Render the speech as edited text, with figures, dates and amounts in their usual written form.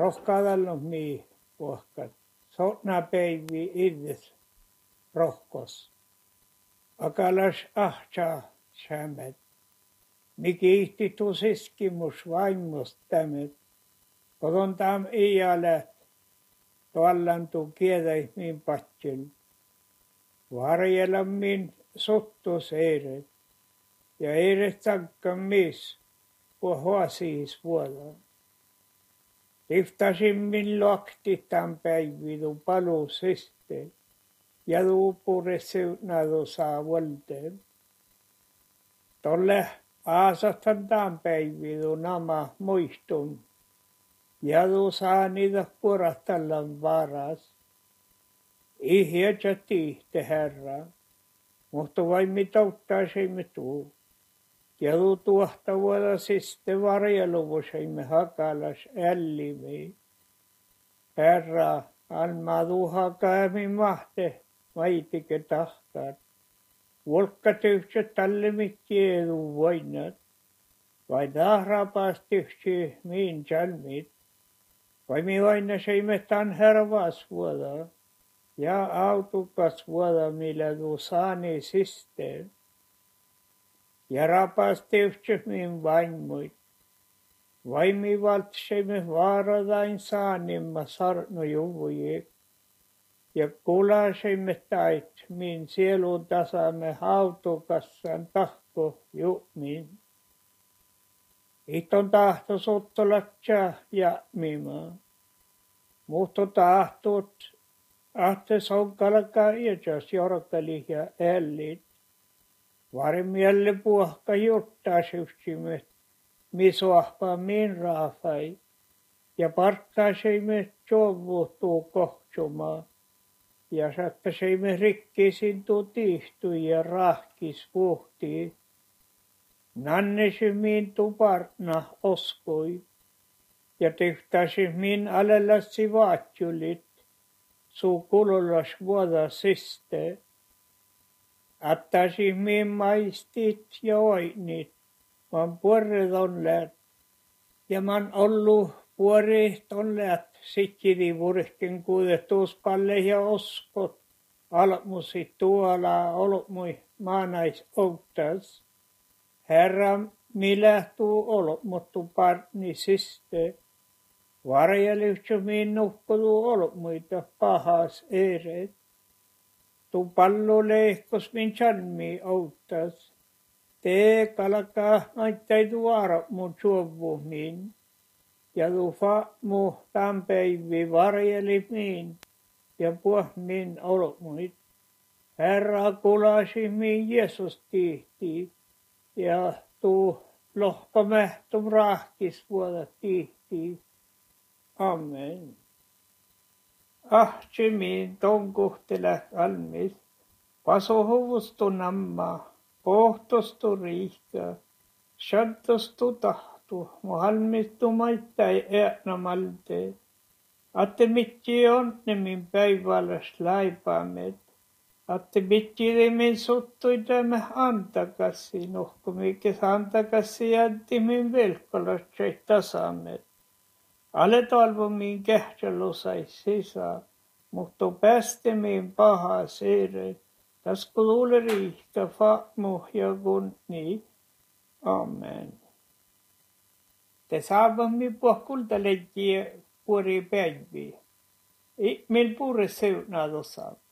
rohkaadallus mii puhkat. Sotna päivi iddes rohkos. Akalas ahtsa sämmet. Mikiihti tusiskimus vaimust tämmöt. Kodon tam iäle tuollantu kiedäis min patsil. Varjella min sottus eiret. Ja eiret tankka mis puhuasiis vuoda. Tiftasin min lokti tämän päividu palu siste. Ja tuupure seunadu saa vuolteen. Tolle aasatan tämän päividu nama muistum. Ja tuu saa niitä puratallan varas. Ihjätsä tiihte herra. Mutta vain mitauttaisimme tuu. Ja tuu tuohta vuoda siste varjeluvuseimme hakalas ällivi. Herra, alma tuu hakaamin mahte, maitike tahtar. Volkkatyypset tälle mittiedu voinat. Vai tahrapaas tyhsi miin jalmit. Vai mi vaina seimme tan hervas vuoda. Ja autukas vuoda millä tuu saani sisteen. Ja rapas tyhsi miin vaimmuit. Vai mi valtseimme vaaradain saanimma sarno juvujik. Ja kulaseimme tait min sielun tasamme hautukassan tahko jumin. Iton tahto sottolatsa ja mima. Muhto tahtot ahte sonkalaka iäkäs jorkali ja ällit. Varmielle puhka juttaisimme misuahpa min raafai. Ja parttaisimme jovuhtuu kohtsumaa. Ja saattaisimme rikkisin tuu tihtui ja rahkis puhtii. Nannesi min tuparna oskoi. Ja tehtäisi min alellassi vaatjulit. Suu kulullas vuoda siste. Attaisi min maistit ja oinit. Man puoret on läät. Ja man ollu puoret on läät. Sikkidi vurhken kuudettuuspalle ja oskot. Almusi tuola olmui maanais outtas. Herra, millä tuu olmuttu parni siste. Varjelivtsu min nuhkudu olmuita pahas eeret. Tu pallu leihkos min chalmi outtas. Tee kalkaa maittaitu vaara mun suovu min. Ja tu mu tämän päivi varjeli min. Ja puh min olmuit. Herra kulasi min Jeesus tihti. Ja tuu lohkomehtum rahkis vuoda tihti. Amen. Ahtsimiin tonkuhtele almis. Pasohuvustu namma. Pohtostu riihka. Shadtostu tahtu. Muhalmistu maittai äänamalte. Atte mitji onne min päiväläs laipaamet. Atte mitji min suttuidamme antakassi. Nohkumikes antakassi jätti min velkolatsai tasamet. Ale talvo min kähtsälusais sisä, mutta päästi min paha seere. Tasku luule riihkä fa'mu ja kunni. Amen. Te saavamme puhkulta leikkiä puori päiviä. Meil puure seunado saa.